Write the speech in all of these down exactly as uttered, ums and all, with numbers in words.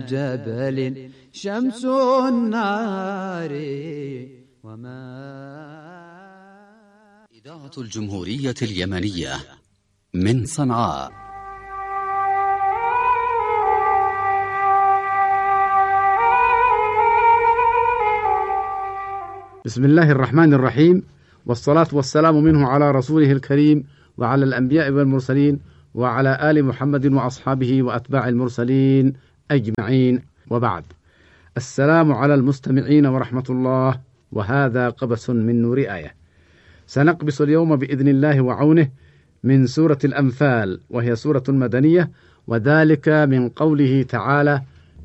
جبل شمس النار وماء. إذاعة الجمهورية اليمنية من صنعاء. بسم الله الرحمن الرحيم، والصلاة والسلام منه على رسوله الكريم وعلى الأنبياء والمرسلين وعلى آل محمد وأصحابه وأتباع المرسلين أجمعين، وبعد. السلام على المستمعين ورحمة الله، وهذا قبس من نور آية. سنقبس اليوم بإذن الله وعونه من سورة الأنفال، وهي سورة مدنية، وذلك من قوله تعالى: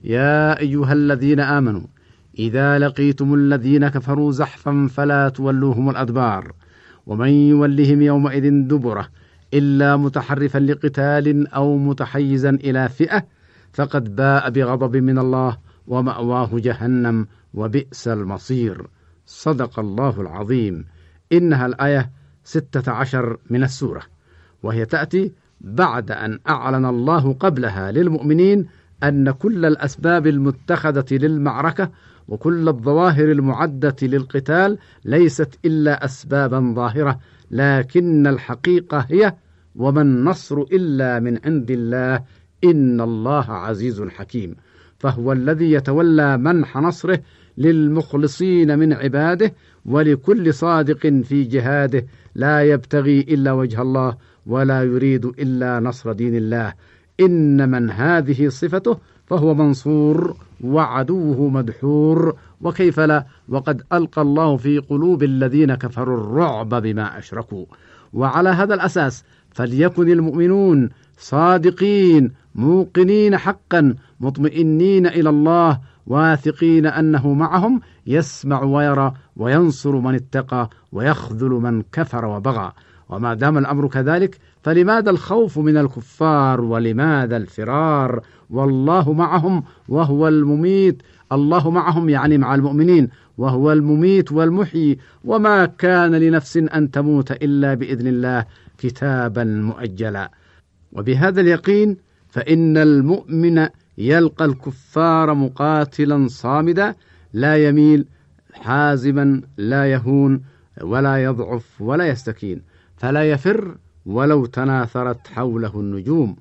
يا أيها الذين آمنوا إذا لقيتم الذين كفروا زحفا فلا تولوهم الأدبار ومن يولهم يومئذ دبره إلا متحرفا لقتال أو متحيزا إلى فئة فقد باء بغضب من الله ومأواه جهنم وبئس المصير. صدق الله العظيم. إنها الآية ستة عشر من السورة، وهي تأتي بعد أن أعلن الله قبلها للمؤمنين أن كل الأسباب المتخذة للمعركة وكل الظواهر المعدة للقتال ليست إلا أسبابا ظاهرة، لكن الحقيقة هي: وما النصر إلا من عند الله إن الله عزيز حكيم. فهو الذي يتولى منح نصره للمخلصين من عباده ولكل صادق في جهاده لا يبتغي إلا وجه الله ولا يريد إلا نصر دين الله. إن من هذه صفته فهو منصور وعدوه مدحور، وكيف لا، وقد ألقى الله في قلوب الذين كفروا الرعب بما أشركوا. وعلى هذا الأساس فليكن المؤمنون صادقين موقنين حقا مطمئنين إلى الله واثقين أنه معهم يسمع ويرى وينصر من اتقى ويخذل من كفر وبغى. وما دام الأمر كذلك فلماذا الخوف من الكفار ولماذا الفرار؟ والله معهم وهو المميت. الله معهم يعني مع المؤمنين، وهو المميت والمحيي، وما كان لنفس أن تموت إلا بإذن الله كتابا مؤجلا. وبهذا اليقين فإن المؤمن يلقى الكفار مقاتلا صامدا لا يميل، حازما لا يهون ولا يضعف ولا يستكين، فلا يفر ولو تناثرت حوله النجوم،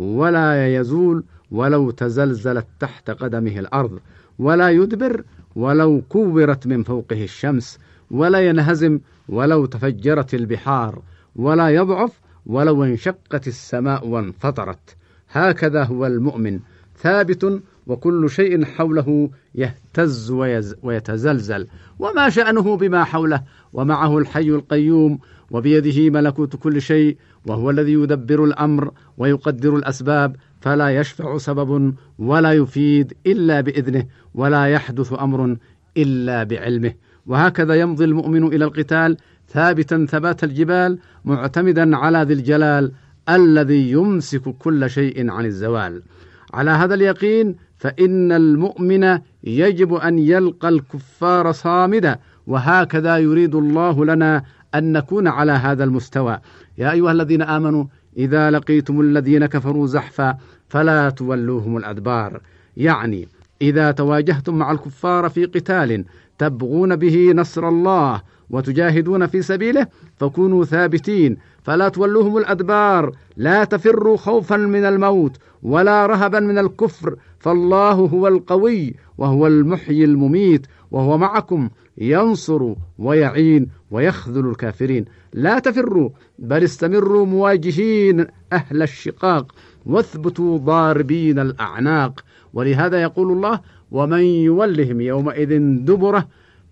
ولا يزول ولو تزلزلت تحت قدمه الأرض، ولا يدبر ولو كورت من فوقه الشمس، ولا ينهزم ولو تفجرت البحار، ولا يضعف ولو انشقت السماء وانفطرت. هكذا هو المؤمن، ثابت وكل شيء حوله يهتز ويتزلزل، وما شأنه بما حوله، ومعه الحي القيوم، وبيده ملكوت كل شيء، وهو الذي يدبر الأمر ويقدر الأسباب، فلا يشفع سبب ولا يفيد إلا بإذنه، ولا يحدث أمر إلا بعلمه. وهكذا يمضي المؤمن إلى القتال ثابتا ثبات الجبال، معتمدا على ذي الجلال الذي يمسك كل شيء عن الزوال. على هذا اليقين فإن المؤمن يجب أن يلقى الكفار صامدا، وهكذا يريد الله لنا أن نكون على هذا المستوى. يا أيها الذين آمنوا إذا لقيتم الذين كفروا زحفا فلا تولوهم الأدبار، يعني إذا تواجهتم مع الكفار في قتال تبغون به نصر الله وتجاهدون في سبيله فكونوا ثابتين، فلا تولوهم الأدبار، لا تفروا خوفا من الموت ولا رهبا من الكفر، فالله هو القوي وهو المحيي المميت، وهو معكم ينصر ويعين ويخذل الكافرين. لا تفروا بل استمروا مواجهين أهل الشقاق واثبتوا ضاربين الأعناق. ولهذا يقول الله: ومن يولهم يومئذ دبره،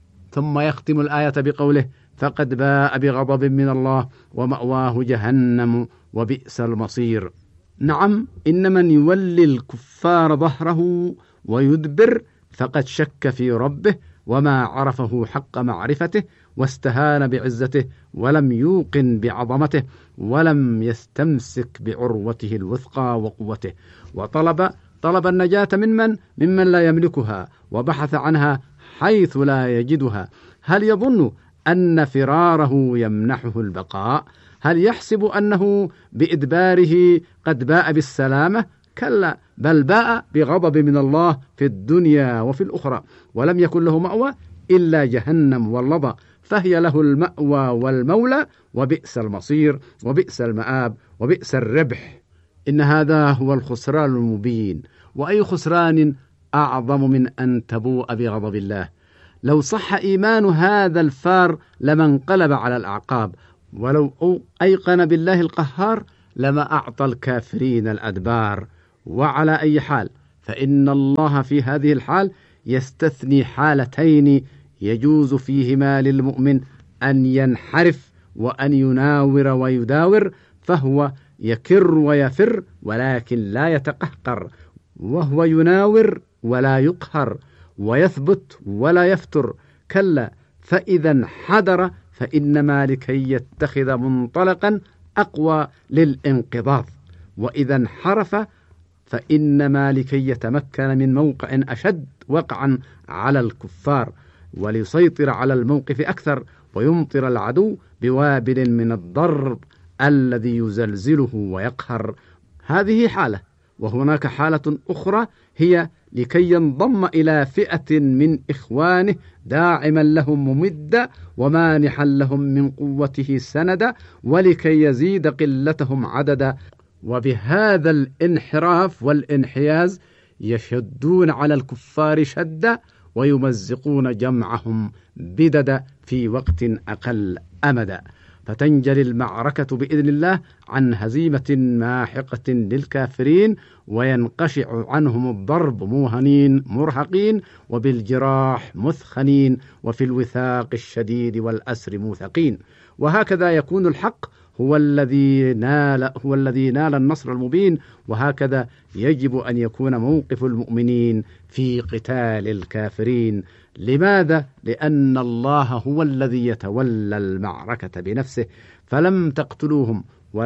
ثم يختم الآية بقوله: فقد باء بغضب من الله ومأواه جهنم وبئس المصير. نعم، إن من يولي الكفار ظهره ويدبر فقد شك في ربه وما عرفه حق معرفته، واستهان بعزته ولم يوقن بعظمته، ولم يستمسك بعروته الوثقى وقوته، وطلب طلب النجاة من من؟ ممن لا يملكها، وبحث عنها حيث لا يجدها. هل يظن أن فراره يمنحه البقاء؟ هل يحسب أنه بإدباره قد باء بالسلامة؟ كلا، بل باء بغضب من الله في الدنيا وفي الأخرى، ولم يكن له مأوى إلا جهنم واللظى، فهي له المأوى والمولى، وبئس المصير وبئس المآب وبئس الربح. إن هذا هو الخسران المبين، وأي خسران أعظم من أن تبوء بغضب الله. لو صح إيمان هذا الفار لما انقلب على الأعقاب، ولو أيقن بالله القهار لما أعطى الكافرين الأدبار. وعلى أي حال فإن الله في هذه الحال يستثني حالتين يجوز فيهما للمؤمن أن ينحرف وأن يناور ويداور، فهو يكر ويفر ولكن لا يتقهقر، وهو يناور ولا يقهر، ويثبت ولا يفتر. كلا، فإذا انحدر فإنما لكي يتخذ منطلقا أقوى للانقضاض، وإذا انحرف فإنما لكي يتمكن من موقع أشد وقعا على الكفار، وليسيطر على الموقف أكثر، ويمطر العدو بوابل من الضرب الذي يزلزله ويقهر. هذه حالة، وهناك حالة أخرى هي لكي ينضم إلى فئة من إخوانه داعما لهم ممدا ومانحا لهم من قوته سندا، ولكي يزيد قلتهم عددا. وبهذا الانحراف والانحياز يشدون على الكفار شدا، ويمزقون جمعهم بددا في وقت أقل أمدا، فتنجلي المعركة بإذن الله عن هزيمة ماحقة للكافرين، وينقشع عنهم الضرب موهنين مرهقين، وبالجراح مثخنين، وفي الوثاق الشديد والأسر موثقين. وهكذا يكون الحق هو الذي نال هو الذي نال النصر المبين، وهكذا يجب أن يكون موقف المؤمنين في قتال الكافرين. لماذا؟ لأن الله هو الذي يتولى المعركة بنفسه، فلم تقتلوهم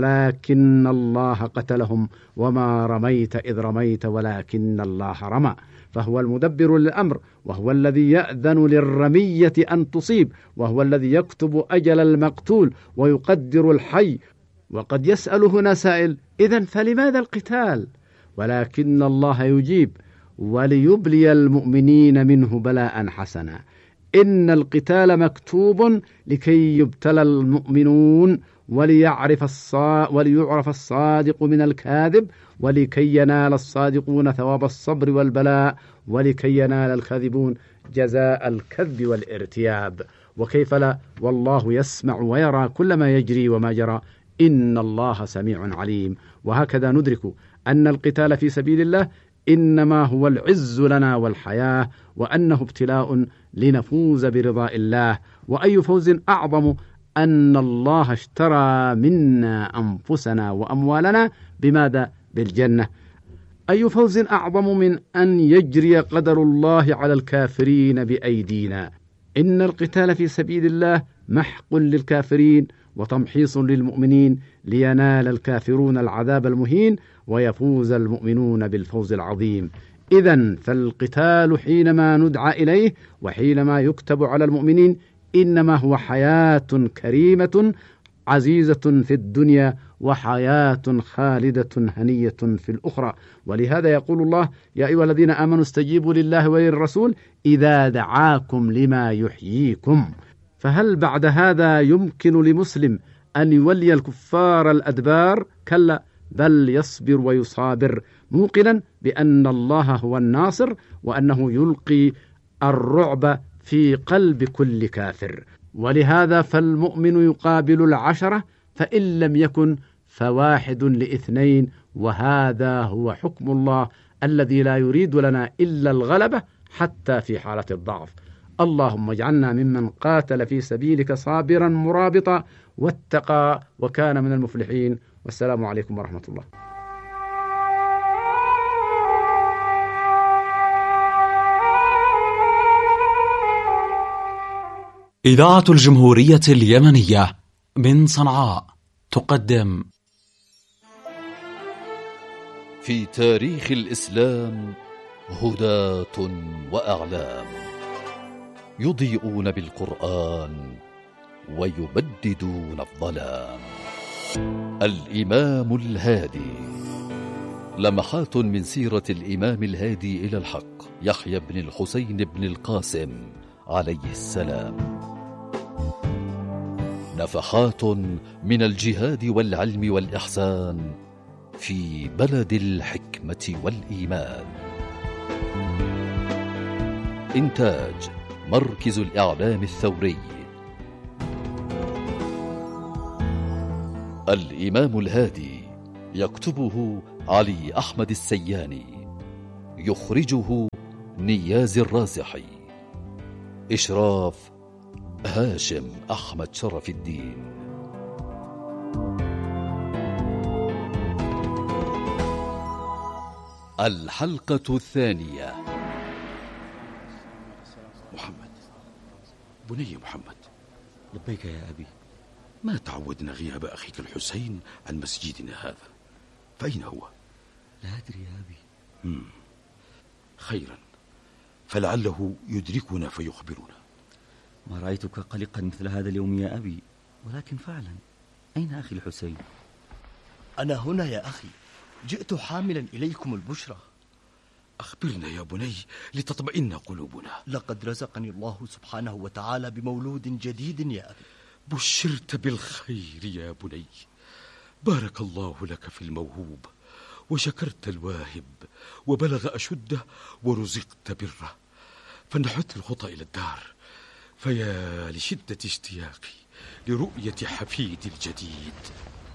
ولكن الله قتلهم، وما رميت إذ رميت ولكن الله رمى، فهو المدبر للأمر، وهو الذي يأذن للرمية أن تصيب، وهو الذي يكتب أجل المقتول ويقدر الحي. وقد يسأل هنا سائل: إذن فلماذا القتال؟ ولكن الله يجيب: وليبلي المؤمنين منه بلاء حسنا. إن القتال مكتوب لكي يبتلى المؤمنون، وليعرف الصا... وليعرف الصادق من الكاذب، ولكي ينال الصادقون ثواب الصبر والبلاء، ولكي ينال الكاذبون جزاء الكذب والارتياب. وكيف لا، والله يسمع ويرى كل ما يجري وما جرى، إن الله سميع عليم. وهكذا ندرك أن القتال في سبيل الله إنما هو العز لنا والحياة، وأنه ابتلاء لنفوز برضاء الله. وأي فوز أعظم أن الله اشترى منا أنفسنا وأموالنا بماذا؟ بالجنة. أي فوز أعظم من أن يجري قدر الله على الكافرين بأيدينا. إن القتال في سبيل الله محق للكافرين وتمحيص للمؤمنين، لينال الكافرون العذاب المهين ويفوز المؤمنون بالفوز العظيم. إذن فالقتال حينما ندعى إليه وحينما يكتب على المؤمنين إنما هو حياة كريمة عزيزة في الدنيا، وحياة خالدة هنية في الأخرى. ولهذا يقول الله: يا أيها الذين آمنوا استجيبوا لله وللرسول إذا دعاكم لما يحييكم. فهل بعد هذا يمكن لمسلم أن يولي الكفار الأدبار؟ كلا، بل يصبر ويصابر، موقنا بأن الله هو الناصر، وأنه يلقي الرعب في قلب كل كافر. ولهذا فالمؤمن يقابل العشرة، فإن لم يكن فواحد لإثنين، وهذا هو حكم الله الذي لا يريد لنا إلا الغلبة حتى في حالة الضعف. اللهم اجعلنا ممن قاتل في سبيلك صابرا مرابطا واتقى وكان من المفلحين. والسلام عليكم ورحمة الله. إذاعة الجمهورية اليمنية من صنعاء تقدم في تاريخ الإسلام هداة وأعلام، يضيئون بالقرآن ويبددون الظلام. الإمام الهادي لمحات من سيرة الإمام الهادي إلى الحق يحيى بن الحسين بن القاسم عليه السلام. نفحات من الجهاد والعلم والإحسان في بلد الحكمة والإيمان. إنتاج مركز الإعلام الثوري. الإمام الهادي يكتبه علي أحمد السياني، يخرجه نياز الرازحي، إشراف هاشم أحمد شرف الدين. الحلقة الثانية. محمد، بني محمد. لبيك يا أبي. ما تعودنا غياب أخيك الحسين عن مسجدنا هذا، فأين هو؟ لا أدري يا أبي. مم. خيرا، فلعله يدركنا فيخبرنا. ما رأيتك قلقا مثل هذا اليوم يا أبي، ولكن فعلا أين أخي الحسين؟ أنا هنا يا أخي، جئت حاملا إليكم البشرى. أخبرنا يا بني لتطمئن قلوبنا. لقد رزقني الله سبحانه وتعالى بمولود جديد يا أبي. بشرت بالخير يا بني، بارك الله لك في الموهوب، وشكرت الواهب، وبلغ أشده، ورزقت بره، فنحت الخطى إلى الدار، فيا لشدة اشتياقي لرؤية حفيدي الجديد.